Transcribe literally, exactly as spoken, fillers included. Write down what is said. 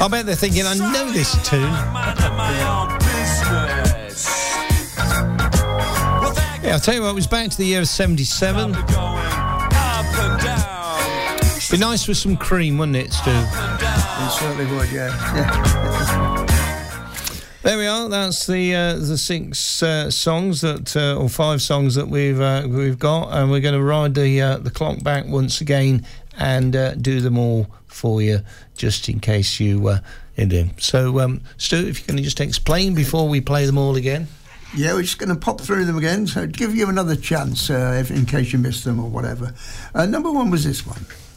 I bet they're thinking, I know this tune. Yeah, I'll tell you what, it was back to the year of seventy-seven. Be nice with some cream, wouldn't it, Stu? It certainly would, yeah. yeah. There we are. That's the uh, the six uh, songs that, uh, or five songs that we've uh, we've got, and we're going to ride the uh, the clock back once again and uh, do them all for you, just in case you uh, in them. So, um, Stu, if you can just explain before we play them all again. Yeah, we're just going to pop through them again, so give you another chance uh, if, in case you missed them or whatever. Uh, number one was this one.